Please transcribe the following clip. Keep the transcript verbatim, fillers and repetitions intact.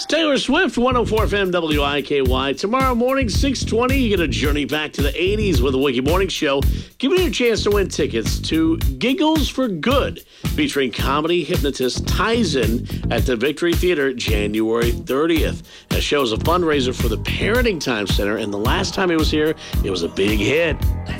Taylor Swift, one oh four F M W I K Y. Tomorrow morning, six twenty, you get a journey back to the eighties with the Wiki Morning Show, giving you a chance to win tickets to Giggles for Good, featuring comedy hypnotist Tyson at the Victory Theater January thirtieth. The show is a fundraiser for the Parenting Time Center, and the last time he was here, it was a big hit.